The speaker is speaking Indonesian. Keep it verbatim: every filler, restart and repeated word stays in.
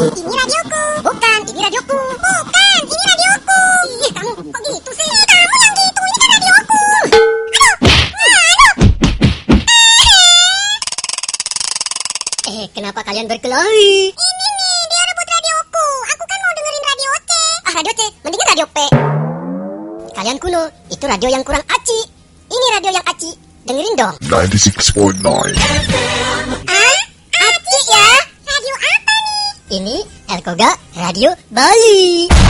Ini radioku. Bukan, ini radioku. Bukan, ini radioku. Ih, kamu kok gitu sih? Kamu yang gitu, ini kan radioku. Eh, kenapa kalian berkelahi? Ini nih, dia rebut radioku. Aku kan mau dengerin radio C. Ah, radio C, mendingan radio P. Kalian kuno, itu radio yang kurang aci. Ini radio yang aci. Dengerin dong. ninety-six point nine. Ah, aci ya? Radio apa nih? Ini Elkoga Radio Bali.